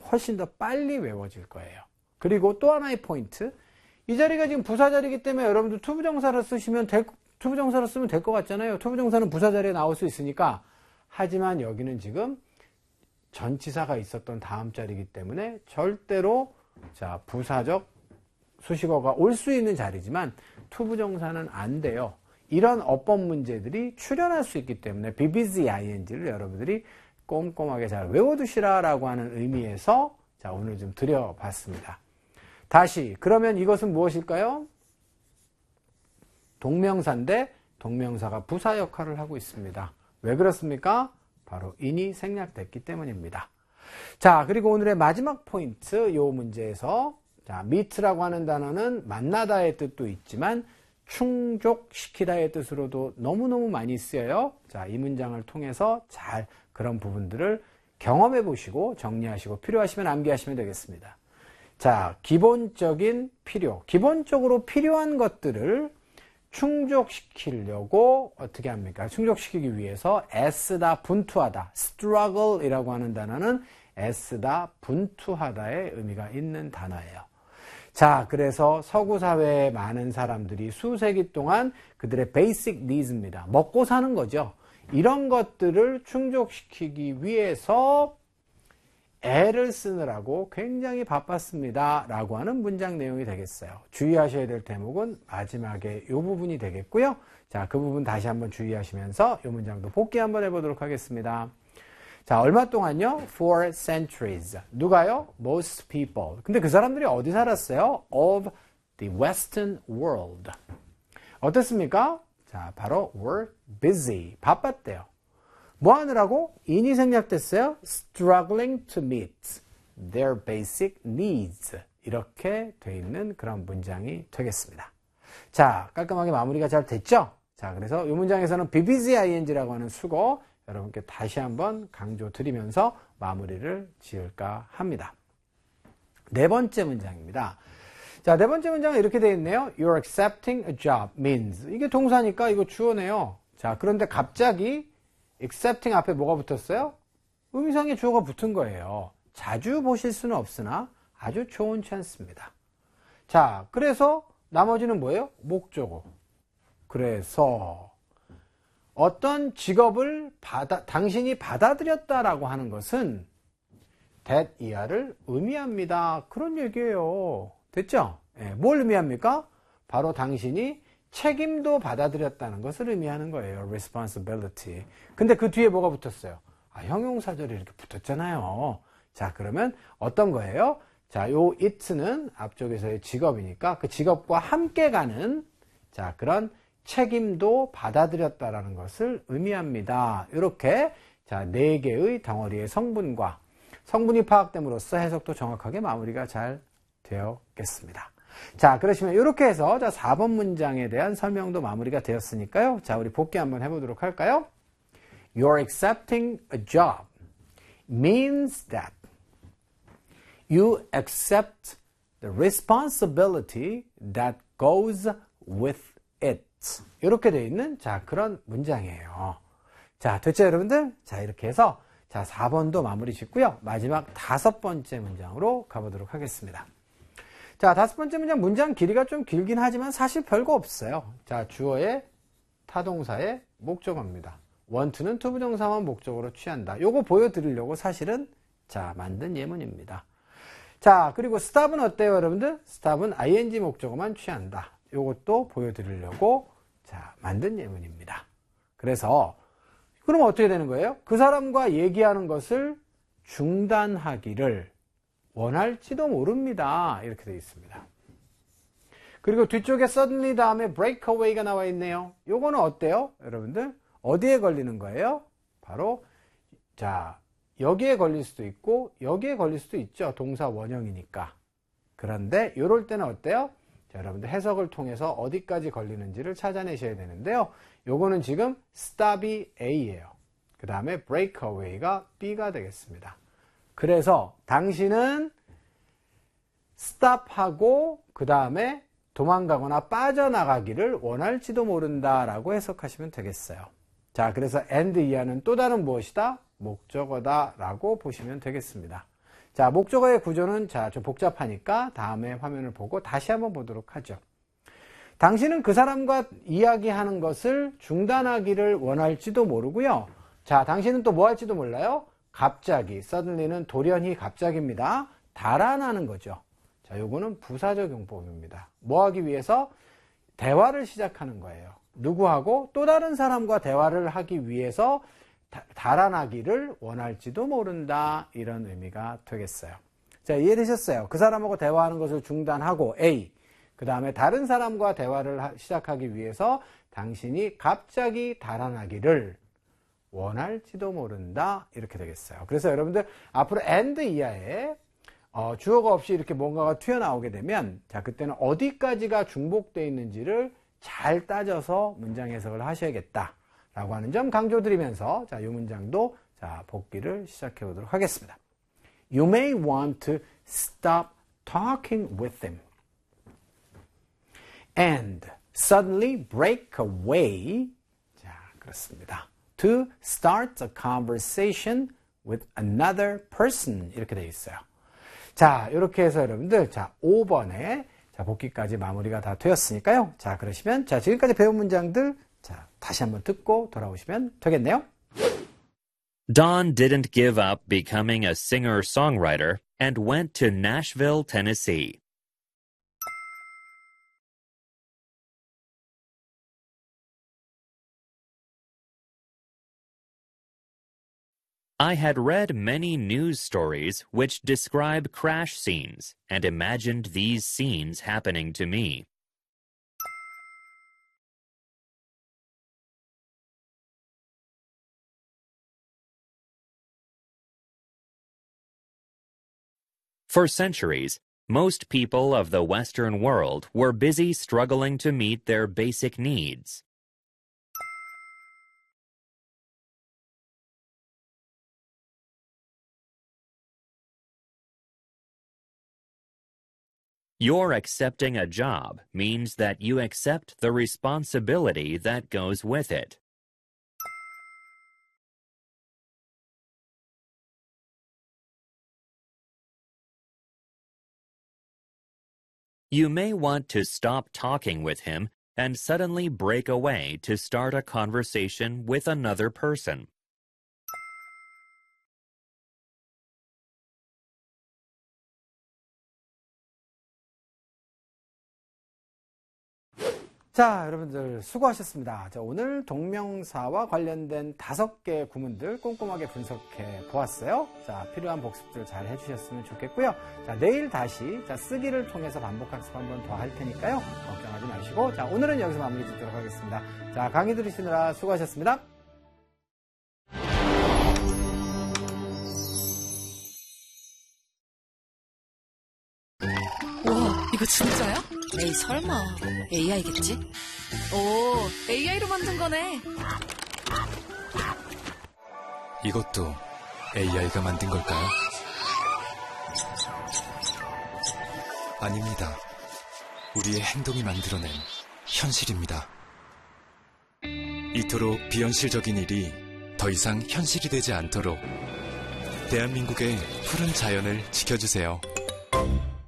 훨씬 더 빨리 외워질 거예요. 그리고 또 하나의 포인트, 이 자리가 지금 부사 자리이기 때문에 여러분들 투부정사를 쓰면 될 것 같잖아요. 투부정사는 부사 자리에 나올 수 있으니까. 하지만 여기는 지금 전치사가 있었던 다음 자리이기 때문에 절대로 자 부사적 수식어가 올 수 있는 자리지만 투부정사는 안 돼요. 이런 어법 문제들이 출현할 수 있기 때문에 BBZ ING를 여러분들이 꼼꼼하게 잘 외워두시라라고 하는 의미에서 자 오늘 좀 드려봤습니다. 다시 그러면 이것은 무엇일까요? 동명사인데 동명사가 부사 역할을 하고 있습니다. 왜 그렇습니까? 바로 in이 생략됐기 때문입니다. 자, 그리고 오늘의 마지막 포인트, 이 문제에서 자, meet라고 하는 단어는 만나다의 뜻도 있지만 충족시키다의 뜻으로도 너무너무 많이 쓰여요. 자, 이 문장을 통해서 잘 그런 부분들을 경험해 보시고 정리하시고 필요하시면 암기하시면 되겠습니다. 자, 기본적인 필요, 기본적으로 필요한 것들을 충족시키려고 어떻게 합니까? 충족시키기 위해서 애쓰다, 분투하다, struggle 이라고 하는 단어는 애쓰다, 분투하다의 의미가 있는 단어예요. 자, 그래서 서구 사회의 많은 사람들이 수세기 동안 그들의 basic needs입니다. 먹고 사는 거죠. 이런 것들을 충족시키기 위해서 애를 쓰느라고 굉장히 바빴습니다 라고 하는 문장 내용이 되겠어요. 주의하셔야 될 대목은 마지막에 이 부분이 되겠고요. 자, 그 부분 다시 한번 주의하시면서 이 문장도 복기 한번 해보도록 하겠습니다. 자, 얼마 동안요? For centuries. 누가요? Most people. 근데 그 사람들이 어디 살았어요? Of the Western world. 어땠습니까? 자, 바로 were busy. 바빴대요. 뭐 하느라고? in이 생략됐어요. Struggling to meet their basic needs. 이렇게 돼 있는 그런 문장이 되겠습니다. 자, 깔끔하게 마무리가 잘 됐죠? 자, 그래서 이 문장에서는 BBZ ING라고 하는 수거 여러분께 다시 한번 강조 드리면서 마무리를 지을까 합니다. 네 번째 문장입니다. 자, 네 번째 문장은 이렇게 되어 있네요. You're accepting a job means. 이게 동사니까 이거 주어네요. 자, 그런데 갑자기 accepting 앞에 뭐가 붙었어요? 의미상의 주어가 붙은 거예요. 자주 보실 수는 없으나 아주 좋은 찬스입니다. 자, 그래서 나머지는 뭐예요? 목적어. 그래서 어떤 직업을 당신이 받아들였다라고 하는 것은 that 이하를 의미합니다. 그런 얘기예요. 됐죠? 네, 뭘 의미합니까? 바로 당신이 책임도 받아들였다는 것을 의미하는 거예요. responsibility. 근데 그 뒤에 뭐가 붙었어요? 형용사절이 이렇게 붙었잖아요. 자, 그러면 어떤 거예요? 자, 요 it는 앞쪽에서의 직업이니까 그 직업과 함께 가는 자, 그런 책임도 받아들였다라는 것을 의미합니다. 이렇게 자, 4개의 덩어리의 성분과 성분이 파악됨으로써 해석도 정확하게 마무리가 잘 되었겠습니다. 자, 그러시면 이렇게 해서 자, 4번 문장에 대한 설명도 마무리가 되었으니까요. 자, 우리 복기 한번 해보도록 할까요? You're accepting a job means that you accept the responsibility that goes with it. 이렇게 되어 있는 자, 그런 문장이에요. 자, 됐죠, 여러분들? 자, 이렇게 해서 자, 4번도 마무리 짓고요. 마지막 5번째 문장으로 가보도록 하겠습니다. 자, 5번째 문장 길이가 좀 길긴 하지만 사실 별거 없어요. 자, 주어의 타동사의 목적어입니다. want는 투부정사만 목적으로 취한다. 요거 보여드리려고 사실은 자, 만든 예문입니다. 자, 그리고 stop은 어때요, 여러분들? stop은 ing 목적어만 취한다. 요것도 보여드리려고 자, 만든 예문입니다. 그래서 그럼 어떻게 되는 거예요? 그 사람과 얘기하는 것을 중단하기를 원할지도 모릅니다. 이렇게 되어 있습니다. 그리고 뒤쪽에 suddenly 다음에 breakaway가 나와 있네요. 요거는 어때요? 여러분들 어디에 걸리는 거예요? 바로 자, 여기에 걸릴 수도 있고 여기에 걸릴 수도 있죠. 동사 원형이니까. 그런데 이럴 때는 어때요? 자, 여러분들 해석을 통해서 어디까지 걸리는지를 찾아내셔야 되는데요. 요거는 지금 stop이 A예요. 그 다음에 breakaway가 B가 되겠습니다. 그래서 당신은 stop하고 그 다음에 도망가거나 빠져나가기를 원할지도 모른다라고 해석하시면 되겠어요. 자, 그래서 and 이하는 또 다른 무엇이다? 목적어다 라고 보시면 되겠습니다. 자, 목적어의 구조는 자, 좀 복잡하니까 다음에 화면을 보고 다시 한번 보도록 하죠. 당신은 그 사람과 이야기하는 것을 중단하기를 원할지도 모르고요. 자, 당신은 또 뭐 할지도 몰라요? 갑자기, suddenly는 돌연히 갑자기입니다. 달아나는 거죠. 자, 요거는 부사적 용법입니다. 뭐 하기 위해서? 대화를 시작하는 거예요. 누구하고? 또 다른 사람과 대화를 하기 위해서 달아나기를 원할지도 모른다. 이런 의미가 되겠어요. 자, 이해되셨어요? 그 사람하고 대화하는 것을 중단하고 A. 그 다음에 다른 사람과 대화를 시작하기 위해서 당신이 갑자기 달아나기를 원할지도 모른다. 이렇게 되겠어요. 그래서 여러분들 앞으로 and 이하에 주어가 없이 이렇게 뭔가가 튀어나오게 되면 자, 그때는 어디까지가 중복되어 있는지를 잘 따져서 문장 해석을 하셔야겠다라고 하는 점 강조드리면서 자, 이 문장도 자, 복기를 시작해 보도록 하겠습니다. You may want to stop talking with him and suddenly break away. 자, 그렇습니다. To start a conversation with another person. 이렇게 되어 있어요. 자, 이렇게 해서 여러분들, 자, 5번에, 자, 복기까지 마무리가 다 되었으니까요. 자, 그러시면, 자, 지금까지 배운 문장들, 자, 다시 한번 듣고 돌아오시면 되겠네요. Don didn't give up becoming a singer-songwriter and went to Nashville, Tennessee. I had read many news stories which describe crash scenes and imagined these scenes happening to me. For centuries, most people of the Western world were busy struggling to meet their basic needs. Your accepting a job means that you accept the responsibility that goes with it. You may want to stop talking with him and suddenly break away to start a conversation with another person. 자, 여러분들 수고하셨습니다. 자, 오늘 동명사와 관련된 5개의 구문들 꼼꼼하게 분석해 보았어요. 자, 필요한 복습들 잘 해주셨으면 좋겠고요. 자, 내일 다시 자, 쓰기를 통해서 반복 학습 한 번 더 할 테니까요. 걱정하지 마시고, 자, 오늘은 여기서 마무리 짓도록 하겠습니다. 자, 강의 들으시느라 수고하셨습니다. 와, 이거 진짜야? 에이, 설마. AI겠지? 오, AI로 만든 거네. 이것도 AI가 만든 걸까요? 아닙니다. 우리의 행동이 만들어낸 현실입니다. 이토록 비현실적인 일이 더 이상 현실이 되지 않도록 대한민국의 푸른 자연을 지켜주세요.